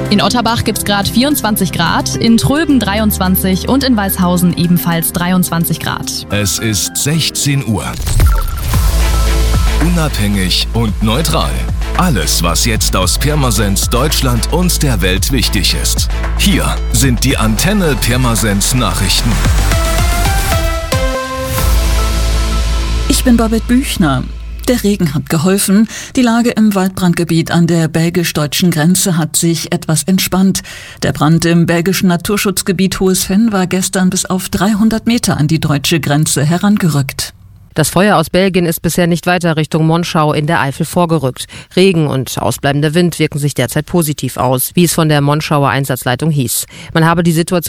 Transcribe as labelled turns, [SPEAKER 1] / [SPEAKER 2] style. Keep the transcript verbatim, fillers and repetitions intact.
[SPEAKER 1] In Otterbach gibt es gerade vierundzwanzig Grad, in Tröben dreiundzwanzig und in Weißhausen ebenfalls dreiundzwanzig Grad.
[SPEAKER 2] Es ist sechzehn Uhr. Unabhängig und neutral. Alles, was jetzt aus Pirmasens, Deutschland und der Welt wichtig ist. Hier sind die Antenne Pirmasens Nachrichten.
[SPEAKER 3] Ich bin Babette Büchner. Der Regen hat geholfen. Die Lage im Waldbrandgebiet an der belgisch-deutschen Grenze hat sich etwas entspannt. Der Brand im belgischen Naturschutzgebiet Hohes Venn war gestern bis auf dreihundert Meter an die deutsche Grenze herangerückt.
[SPEAKER 4] Das Feuer aus Belgien ist bisher nicht weiter Richtung Monschau in der Eifel vorgerückt. Regen und ausbleibender Wind wirken sich derzeit positiv aus, wie es von der Monschauer Einsatzleitung hieß. Man habe die Situation